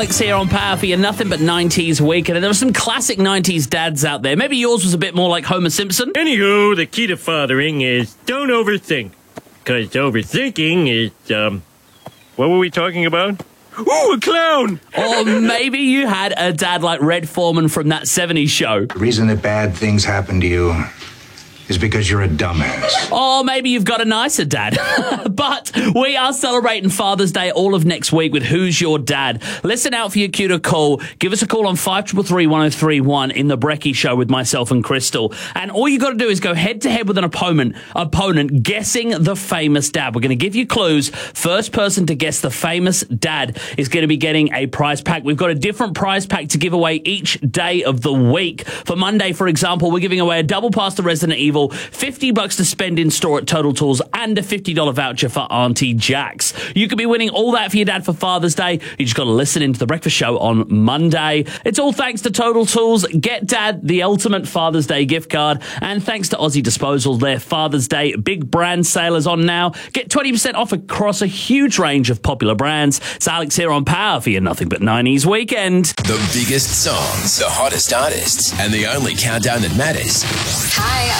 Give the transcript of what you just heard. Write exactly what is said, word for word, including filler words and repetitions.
Alex here on Power for your Nothing But nineties Weekend. And there are some classic nineties dads out there. Maybe yours was a bit more like Homer Simpson. Anywho, the key to fathering is don't overthink. Because overthinking is, um... what were we talking about? Ooh, a clown! Or maybe you had a dad like Red Foreman from that seventies show. The reason that bad things happen to you is because you're a dumbass. Or maybe you've got a nicer dad. But we are celebrating Father's Day all of next week with Who's Your Dad? Listen out for your cue to call. Give us a call on five three three, one oh three one in the Brecky Show with myself and Crystal. And all you got to do is go head to head with an opponent, opponent guessing the famous dad. We're going to give you clues. First person to guess the famous dad is going to be getting a prize pack. We've got a different prize pack to give away each day of the week. For Monday, for example, we're giving away a double pass to Resident Evil, fifty bucks to spend in store at Total Tools, and a fifty dollars voucher for Auntie Jack's. You could be winning all that for your dad for Father's Day. You just got to listen into The Breakfast Show on Monday. It's all thanks to Total Tools. Get Dad the ultimate Father's Day gift card. And thanks to Aussie Disposal, their Father's Day big brand sale is on now. Get twenty percent off across a huge range of popular brands. It's Alex here on Power for your Nothing But nineties Weekend. The biggest songs, the hottest artists, and the only countdown that matters. Hi,